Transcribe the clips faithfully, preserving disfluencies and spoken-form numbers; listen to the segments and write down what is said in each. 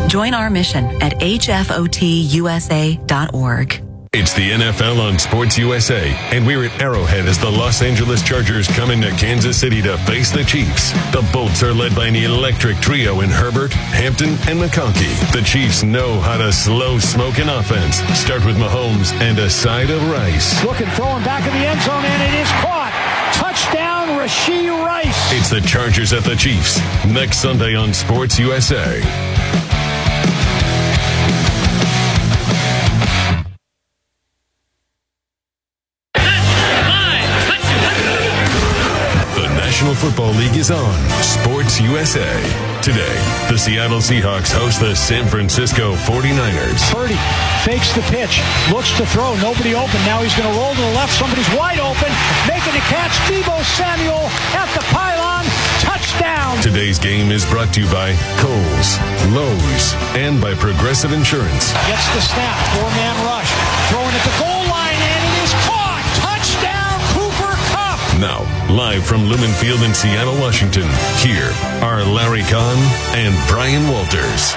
Join our mission at h f o t u s a dot org. It's the N F L on Sports U S A, and we're at Arrowhead as the Los Angeles Chargers come into Kansas City to face the Chiefs. The Bolts are led by an electric trio in Herbert, Hampton, and McConkey. The Chiefs know how to slow smoke an offense. Start with Mahomes and a side of rice. Looking, throwing back in the end zone, and it is caught. Touchdown, Rashee Rice. It's the Chargers at the Chiefs, next Sunday on Sports U S A. National Football League is on Sports U S A. Today, the Seattle Seahawks host the San Francisco forty-niners. Purdy fakes the pitch, looks to throw, nobody open. Now he's going to roll to the left, somebody's wide open, making a catch. Deebo Samuel at the pylon, touchdown. Today's game is brought to you by Kohl's, Lowe's, and by Progressive Insurance. Gets the snap, four-man rush, throwing at the goal line, and it is caught. Touchdown, Cooper Kupp. Now, live from Lumen Field in Seattle, Washington, here are Larry Kahn and Brian Walters.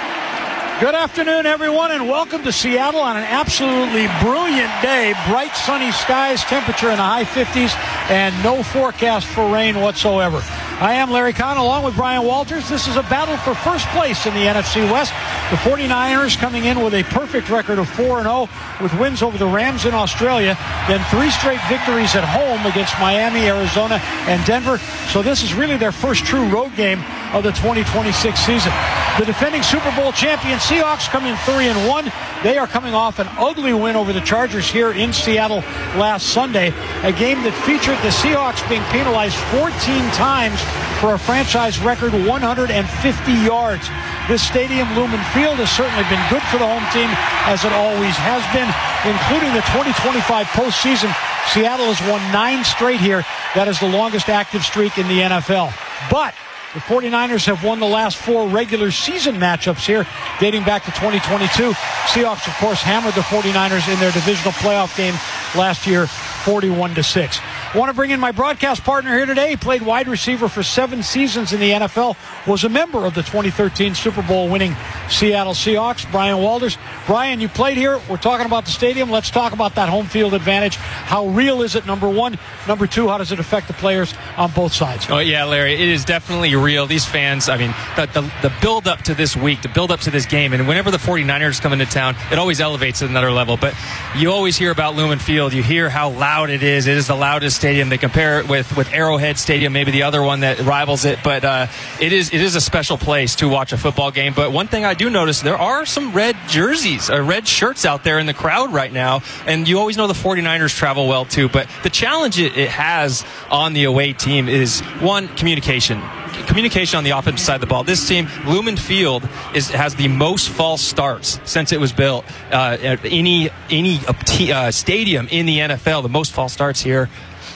Good afternoon, everyone, and welcome to Seattle on an absolutely brilliant day. Bright, sunny skies, temperature in the high fifties, and no forecast for rain whatsoever. I am Larry Kahn, along with Brian Walters. This is a battle for first place in the N F C West. The forty-niners coming in with a perfect record of four and oh, with wins over the Rams in Australia, then three straight victories at home against Miami, Arizona, and Denver. So this is really their first true road game of the twenty twenty-six season. The defending Super Bowl champion Seahawks come in three and one. They are coming off an ugly win over the Chargers here in Seattle last Sunday, a game that featured the Seahawks being penalized fourteen times for a franchise record one hundred fifty yards. This stadium, Lumen Field, has certainly been good for the home team, as it always has been, including the twenty twenty-five postseason. Seattle has won nine straight here. That is the longest active streak in the N F L. But the forty-niners have won the last four regular season matchups here, dating back to twenty twenty-two. Seahawks, of course, hammered the forty-niners in their divisional playoff game last year, forty-one to six. I want to bring in my broadcast partner here today. He played wide receiver for seven seasons in the N F L, was a member of the twenty thirteen Super Bowl winning Seattle Seahawks, Brian Walters. Brian, you played here. We're talking about the stadium. Let's talk about that home field advantage. How real is it, number one? Number two, how does it affect the players on both sides? Oh, yeah, Larry, it is definitely real. These fans, I mean, the, the, the build-up to this week, the build-up to this game, and whenever the forty-niners come into town, it always elevates to another level. But you always hear about Lumen Field. You hear how loud it is. It is the loudest stadium. They compare it with, with Arrowhead Stadium, maybe the other one that rivals it. But uh, it is it is a special place to watch a football game. But one thing I do notice, there are some red jerseys, uh, red shirts out there in the crowd right now. And you always know the forty-niners travel well, too. But the challenge it, it has on the away team is, one, communication. Communication on the offensive side of the ball. This team, Lumen Field, is has the most false starts since it was built. Uh, at any any uh, stadium in the N F L, the most false starts here.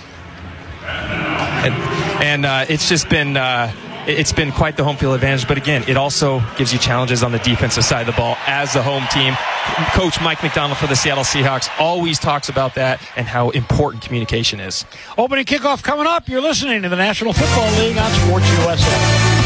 And, and uh, it's just been uh, it's been quite the home field advantage. But again, it also gives you challenges on the defensive side of the ball as the home team. Coach Mike McDonald for the Seattle Seahawks always talks about that and how important communication is. Opening kickoff coming up. You're listening to the National Football League on Sports U S A.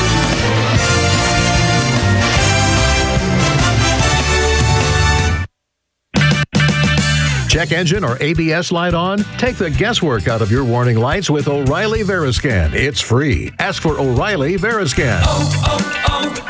Check engine or A B S light on? Take the guesswork out of your warning lights with O'Reilly Veriscan. It's free. Ask for O'Reilly Veriscan. Oh,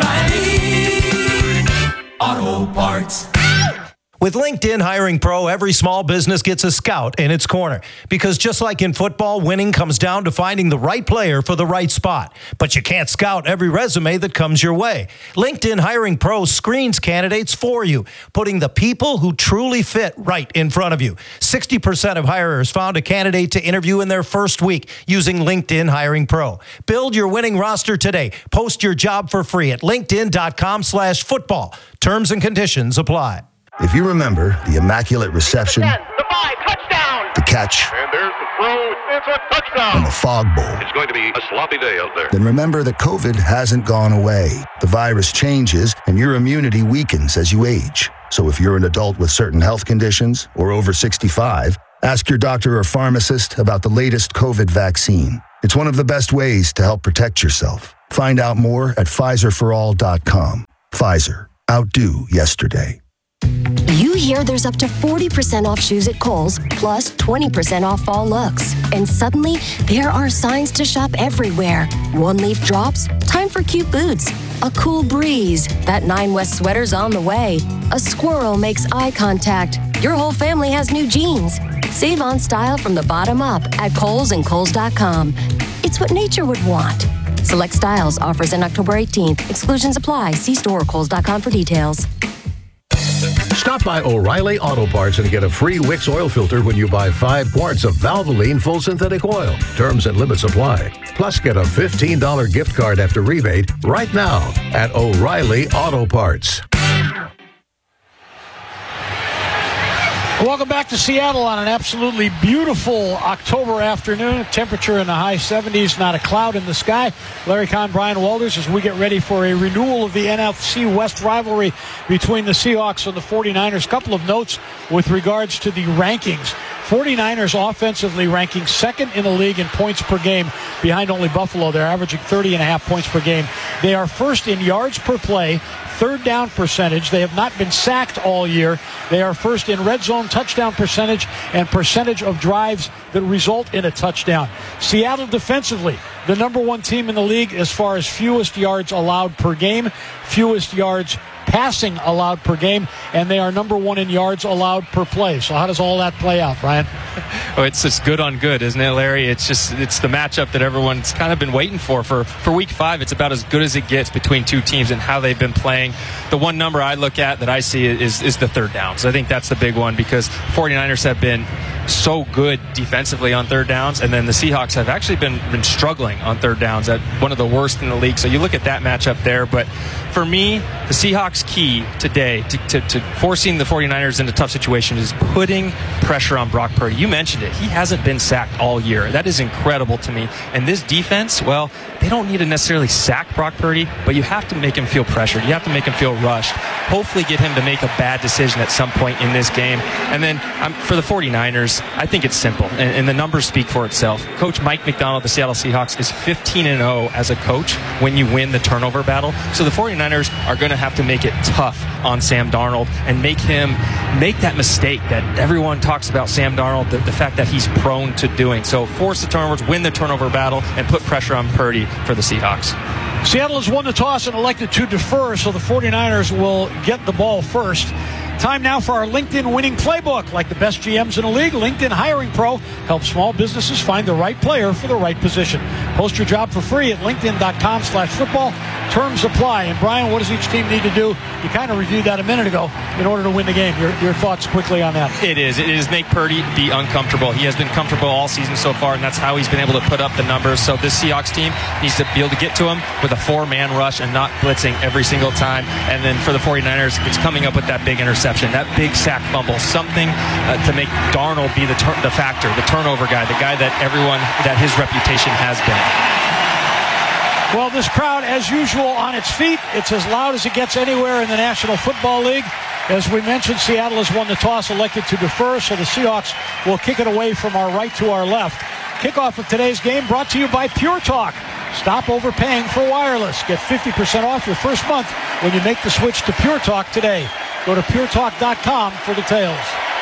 oh, oh, O'Reilly Auto Parts. With LinkedIn Hiring Pro, every small business gets a scout in its corner. Because just like in football, winning comes down to finding the right player for the right spot. But you can't scout every resume that comes your way. LinkedIn Hiring Pro screens candidates for you, putting the people who truly fit right in front of you. sixty percent of hirers found a candidate to interview in their first week using LinkedIn Hiring Pro. Build your winning roster today. Post your job for free at linkedin.com slash football. Terms and conditions apply. If you remember the immaculate reception, the five, touchdown, the catch, and there's the throw, it's a touchdown, and the fog bowl, it's going to be a sloppy day out there. Then remember that COVID hasn't gone away. The virus changes, and your immunity weakens as you age. So if you're an adult with certain health conditions or over sixty-five, ask your doctor or pharmacist about the latest COVID vaccine. It's one of the best ways to help protect yourself. Find out more at Pfizer for all dot com. Pfizer. Outdo yesterday. You hear there's up to forty percent off shoes at Kohl's, plus twenty percent off fall looks. And suddenly, there are signs to shop everywhere. One leaf drops, time for cute boots. A cool breeze, that Nine West sweater's on the way. A squirrel makes eye contact. Your whole family has new jeans. Save on style from the bottom up at Kohl's and Kohl's dot com. It's what nature would want. Select styles, offers in October eighteenth. Exclusions apply. See store or Kohl's dot com for details. Stop by O'Reilly Auto Parts and get a free Wix oil filter when you buy five quarts of Valvoline full synthetic oil. Terms and limits apply. Plus, get a fifteen dollars gift card after rebate right now at O'Reilly Auto Parts. Welcome back to Seattle on an absolutely beautiful October afternoon. Temperature in the high seventies, not a cloud in the sky. Larry Kahn, Brian Walters, as we get ready for a renewal of the N F C West rivalry between the Seahawks and the forty-niners. Couple of notes with regards to the rankings. forty-niners offensively ranking second in the league in points per game, behind only Buffalo. They're averaging thirty and a half points per game. They are first in yards per play, third down percentage. They have not been sacked all year. They are first in red zone touchdown percentage and percentage of drives that result in a touchdown. Seattle defensively, the number one team in the league as far as fewest yards allowed per game, fewest yards passing allowed per game, and they are number one in yards allowed per play. So how does all that play out, Brian? Oh, it's just good on good, isn't it, Larry? It's just it's the matchup that everyone's kind of been waiting for. For for week five, it's about as good as it gets between two teams and how they've been playing. The one number I look at that I see is, is the third downs. I think that's the big one because forty-niners have been so good defensively on third downs, and then the Seahawks have actually been, been struggling on third downs, at one of the worst in the league. So you look at that matchup there. But for me, the Seahawks' key today to, to, to forcing the forty-niners into tough situations is putting pressure on Brock Purdy. You mentioned it. He hasn't been sacked all year. That is incredible to me. And this defense, well, they don't need to necessarily sack Brock Purdy, but you have to make him feel pressured. You have to make him feel rushed. Hopefully get him to make a bad decision at some point in this game. And then um, for the forty-niners, I think it's simple, and, and the numbers speak for itself. Coach Mike Macdonald, the Seattle Seahawks, is fifteen and oh as a coach when you win the turnover battle. So the forty-niners are going to have to make it tough on Sam Darnold and make him make that mistake that everyone talks about Sam Darnold, the, the fact that he's prone to doing. So force the turnovers, win the turnover battle, and put pressure on Purdy for the Seahawks. Seattle has won the toss and elected to defer, so the forty-niners will get the ball first. Time now for our LinkedIn winning playbook. Like the best G Ms in the league, LinkedIn Hiring Pro helps small businesses find the right player for the right position. Post your job for free at linkedin.com slash football. Terms apply. And Brian, what does each team need to do? You kind of reviewed that a minute ago in order to win the game. Your, your thoughts quickly on that. It is. It is make Purdy be uncomfortable. He has been comfortable all season so far, and that's how he's been able to put up the numbers. So this Seahawks team needs to be able to get to him with a four-man rush and not blitzing every single time. And then for the forty-niners, it's coming up with that big interception, that big sack fumble, something uh, to make Darnold be the, tur- the factor, the turnover guy, the guy that everyone, that his reputation has been. Well, this crowd, as usual, on its feet. It's as loud as it gets anywhere in the National Football League. As we mentioned, Seattle has won the toss, elected to defer, so the Seahawks will kick it away from our right to our left. Kickoff of today's game brought to you by Pure Talk. Stop overpaying for wireless. Get fifty percent off your first month when you make the switch to Pure Talk today. Go to pure talk dot com for details.